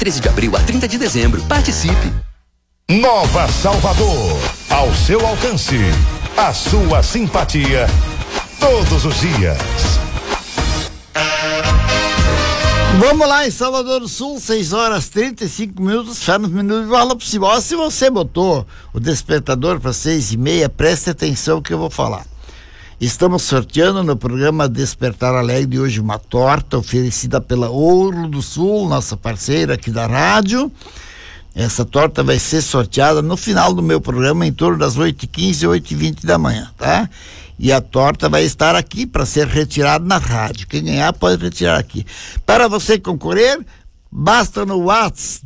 13 de abril a 30 de dezembro. Participe! Nova Salvador, ao seu alcance, a sua simpatia, todos os dias. Vamos lá em Salvador do Sul, 6h35, já nos minutos do Alô Possível. Se você botou o despertador para 6h30, preste atenção que eu vou falar. Estamos sorteando no programa Despertar Alegre de hoje uma torta oferecida pela Ouro do Sul, nossa parceira aqui da rádio. Essa torta vai ser sorteada no final do meu programa, em torno das 8h15 e 8h20 da manhã, tá? E a torta vai estar aqui para ser retirada na rádio. Quem ganhar pode retirar aqui. Para você concorrer, basta no WhatsApp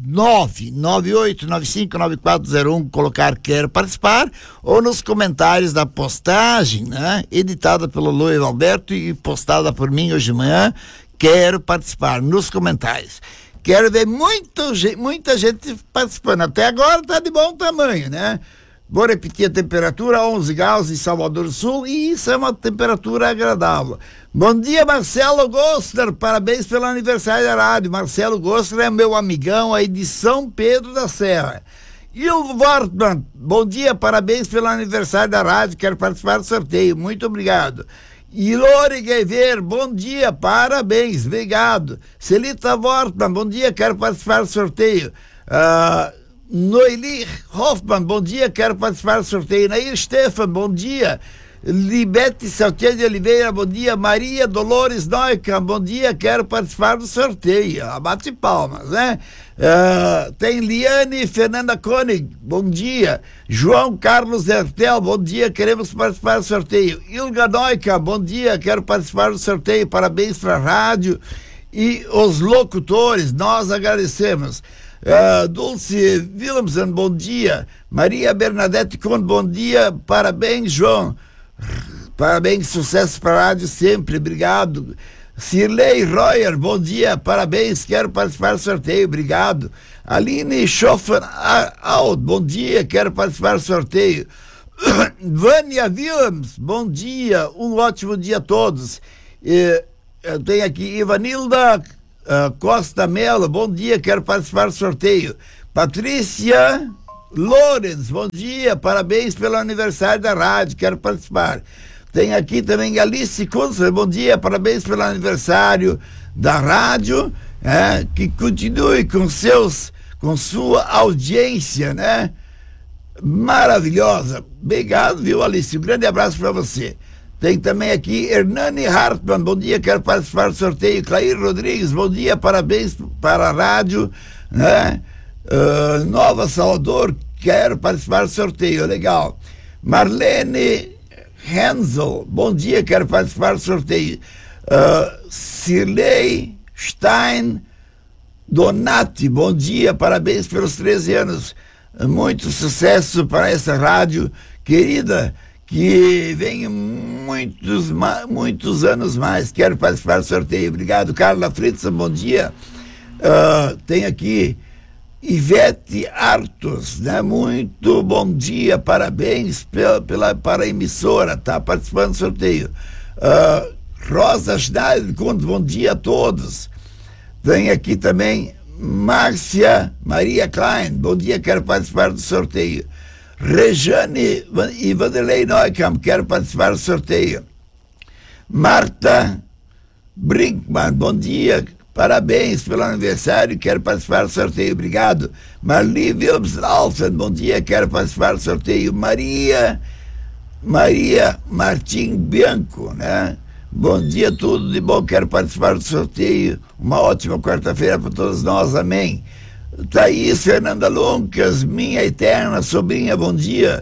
998959401 colocar quero participar, ou nos comentários da postagem, né? Editada pelo Luiz Alberto e postada por mim hoje de manhã, quero participar, nos comentários. Quero ver muita gente participando. Até agora está de bom tamanho, né? Vou repetir a temperatura, 11 graus em Salvador do Sul, e isso é uma temperatura agradável. Bom dia, Marcelo Gostler, parabéns pelo aniversário da rádio. Marcelo Gostler é meu amigão aí de São Pedro da Serra. Ilvo Wortmann, bom dia, parabéns pelo aniversário da rádio, quero participar do sorteio, muito obrigado. Ilori Guever, bom dia, parabéns, obrigado. Celita Wortmann, bom dia, quero participar do sorteio. Noeli Hoffmann, bom dia, quero participar do sorteio. Nair Stefan, bom dia. Libete Saltier de Oliveira, bom dia. Maria Dolores Neucam, bom dia, quero participar do sorteio. Bate palmas, né? Tem Liane Fernanda Koenig, bom dia. João Carlos Hertel, bom dia, queremos participar do sorteio. Ilga Neucam, bom dia, quero participar do sorteio. Parabéns para a rádio e os locutores, nós agradecemos. Dulce Willemsen, bom dia. Maria Bernadette Conde, bom dia, parabéns, João. Parabéns, sucesso para a rádio sempre, obrigado. Cirlei Royer, bom dia, parabéns, quero participar do sorteio, obrigado. Aline Schoffen bom dia, quero participar do sorteio. Vânia Willems, bom dia, um ótimo dia a todos. Eu tenho aqui Ivanilda Costa Mello, bom dia, quero participar do sorteio. Patrícia Lorenz, bom dia, parabéns pelo aniversário da rádio, quero participar. Tem aqui também Alice Kunzler, bom dia, parabéns pelo aniversário da rádio, que continue com sua audiência, né? Maravilhosa. Obrigado, viu, Alice? Um grande abraço para você. Tem também aqui Hernani Hartmann, bom dia, quero participar do sorteio. Clair Rodrigues, bom dia, parabéns para a rádio, né? Nova Salvador, quero participar do sorteio, legal. Marlene Hensel, bom dia, quero participar do sorteio. Cirlei Stein Donati, bom dia, parabéns pelos 13 anos. Muito sucesso para essa rádio querida, que vem muitos anos mais. Quero participar do sorteio. Obrigado, Carla Fritz, bom dia. Tem aqui Ivete Artos, né? Muito bom dia, parabéns para a emissora, tá participando do sorteio. Rosa Schneider, bom dia a todos. Tem aqui também Márcia Maria Klein, bom dia, quero participar do sorteio. Rejane e Vanderlei Neukamp, quero participar do sorteio. Marta Brinkmann, bom dia, parabéns pelo aniversário, quero participar do sorteio, obrigado. Marli Wilmsen, bom dia, quero participar do sorteio. Maria Martim Bianco, né? Bom dia, tudo de bom, quero participar do sorteio. Uma ótima quarta-feira para todos nós, amém. Thaís Fernanda Lucas, minha eterna sobrinha, bom dia.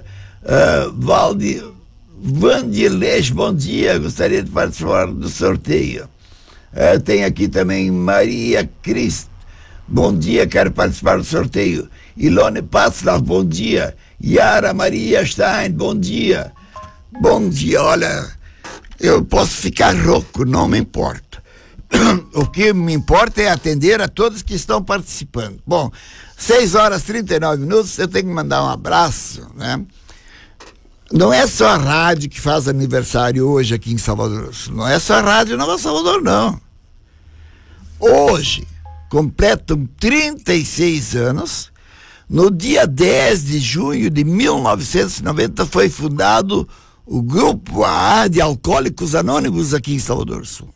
Vandileix, bom dia, gostaria de participar do sorteio. Tem aqui também Maria Cris, bom dia, quero participar do sorteio. Ilone Patzlaff, bom dia. Yara Maria Stein, bom dia. Bom dia, olha, eu posso ficar rouco, não me importa. O que me importa é atender a todos que estão participando. Bom, 6h39, eu tenho que mandar um abraço, né? Não é só a rádio que faz aniversário hoje aqui em Salvador. Não é só a rádio Nova Salvador, não. Hoje, completam 36 anos. No dia 10 de junho de 1990 foi fundado o Grupo AA de Alcoólicos Anônimos aqui em Salvador do Sul.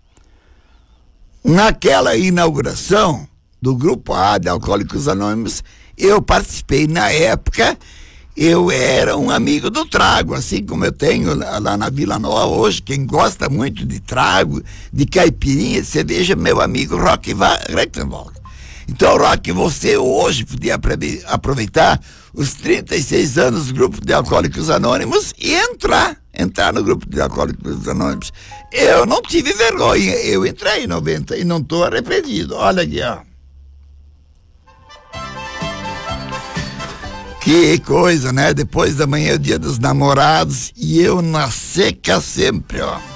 Naquela inauguração do Grupo AA de Alcoólicos Anônimos, eu participei. Na época, eu era um amigo do trago, assim como eu tenho lá na Vila Nova hoje. Quem gosta muito de trago, de caipirinha, de cerveja, meu amigo Roque Rechtenwald. Então, Roque, você hoje podia aproveitar os 36 anos do Grupo de Alcoólicos Anônimos e entrar no Grupo de Alcoólicos Anônimos. Eu não tive vergonha, eu entrei em 90 e não estou arrependido. Olha aqui, ó. Que coisa, né? Depois da manhã é o Dia dos Namorados e eu na seca sempre, ó.